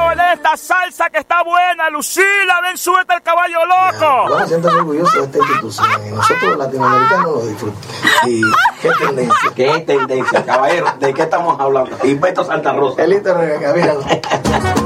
bailar esta salsa que está buena. Lucila, ven, súbete al caballo loco. Vamos a sentirnos orgullosos de esta institución. Y nosotros los latinoamericanos lo disfrutamos. ¿Y qué tendencia? ¿Qué tendencia, caballero? ¿De qué estamos hablando? Humberto Santa Rosa. Elito Rebeca, mira.